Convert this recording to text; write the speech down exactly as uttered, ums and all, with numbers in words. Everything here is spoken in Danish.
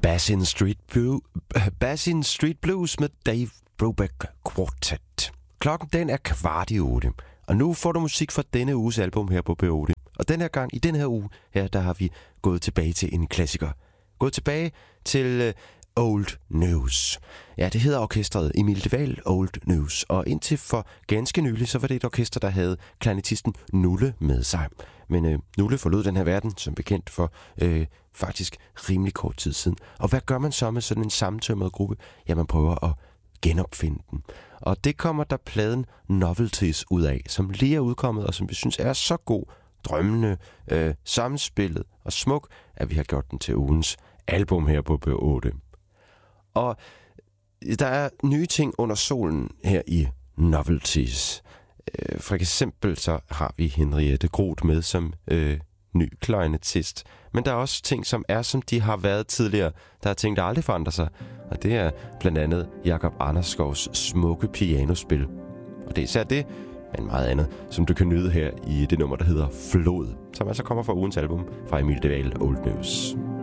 Basin Street, Blue, Basin Street Blues med Dave Brubeck Quartet. Klokken den er kvart i otte, og nu får du musik fra denne uges album her på B otte. Og den her gang, i den her uge, her, der har vi gået tilbage til en klassiker. Gået tilbage til uh, Old News. Ja, det hedder orkestret Emil de Wael Old News, og indtil for ganske nylig, så var det et orkester, der havde klarinettisten Nulle med sig. Men øh, Nulle forlod den her verden, som bekendt for øh, faktisk rimelig kort tid siden. Og hvad gør man så med sådan en sammentømret gruppe? Ja, man prøver at genopfinde den. Og det kommer der pladen Novelties ud af, som lige er udkommet, og som vi synes er så god, drømmende, øh, sammenspillet og smuk, at vi har gjort den til ugens album her på B otte. Og der er nye ting under solen her i Novelties. For eksempel så har vi Henriette Groth med som øh, ny klarinettist. Men der er også ting, som er, som de har været tidligere. Der er ting, der aldrig forandrer sig. Og det er blandt andet Jakob Anderskovs smukke pianospil. Og det er især det, men meget andet, som du kan nyde her i det nummer, der hedder Flod, som altså kommer fra ugens album fra Emil de Wael Old News.